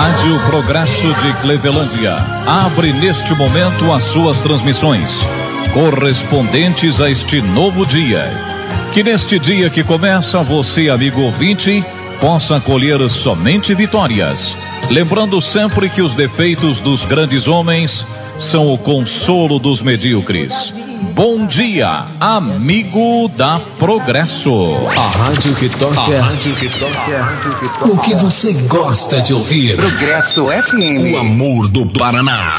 Rádio Progresso de Clevelândia abre neste momento as suas transmissões, correspondentes a este novo dia. Que neste dia que começa, você, amigo ouvinte, possa colher somente vitórias. Lembrando sempre que os defeitos dos grandes homens são o consolo dos medíocres. Bom dia, amigo da Progresso. A rádio que toca. O que você gosta de ouvir. Progresso FM. O amor do Paraná.